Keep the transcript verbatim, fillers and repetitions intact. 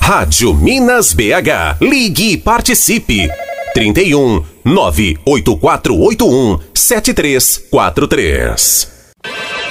Rádio Minas B H. Ligue e participe. trinta e um, nove oito quatro oito um, sete três quatro três.